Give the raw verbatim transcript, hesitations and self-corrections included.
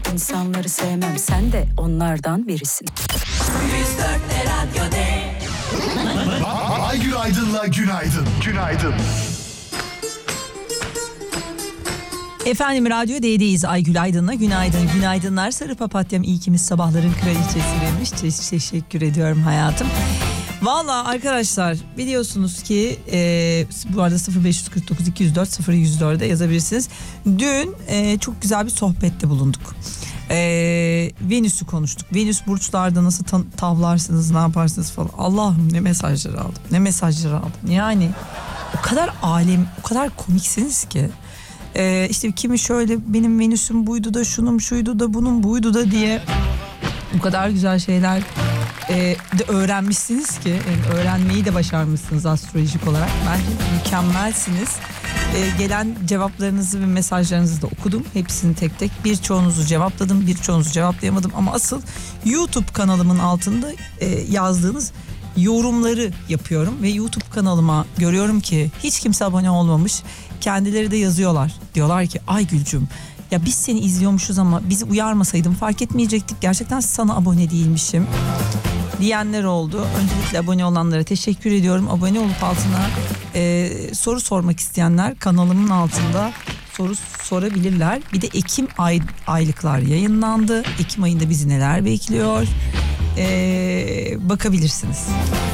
İnsanları sevmem, sen de onlardan birisin. yüz dört Radyo'da. Aygül Aydın'la Günaydın. Günaydın. Efendim Radyo D'deyiz. Aygül Aydın'la günaydın. Günaydınlar sarı papatyam, iyi kimiz sabahların kraliçesiymiş. Te- teşekkür ediyorum hayatım. Valla arkadaşlar biliyorsunuz ki e, bu arada sıfır beş kırk dokuz iki yüz dört sıfır yüz dört'e yazabilirsiniz. Dün e, çok güzel bir sohbette bulunduk. E, Venüs'ü konuştuk. Venüs burçlarda nasıl ta- tavlarsınız, ne yaparsınız falan. Allah'ım ne mesajlar aldım. Ne mesajlar aldım. Yani o kadar alem, o kadar komiksiniz ki. Ee, işte kimi şöyle benim Venüs'üm buydu da şunun şuydu da bunun buydu da diye bu kadar güzel şeyler e, de öğrenmişsiniz ki yani öğrenmeyi de başarmışsınız astrolojik olarak. Bence mükemmelsiniz. Ee, gelen cevaplarınızı ve mesajlarınızı da okudum. Hepsini tek tek, birçoğunuzu cevapladım, birçoğunuzu cevaplayamadım ama asıl YouTube kanalımın altında e, yazdığınız yorumları yapıyorum ve YouTube kanalıma görüyorum ki hiç kimse abone olmamış. Kendileri de yazıyorlar. Diyorlar ki Aygülcüm, ya biz seni izliyormuşuz ama bizi uyarmasaydın fark etmeyecektik. Gerçekten sana abone değilmişim diyenler oldu. Öncelikle abone olanlara teşekkür ediyorum. Abone olup altına e, soru sormak isteyenler kanalımın altında soru sorabilirler. Bir de Ekim ay, aylıklar yayınlandı. Ekim ayında bizi neler bekliyor? E, bakabilirsiniz.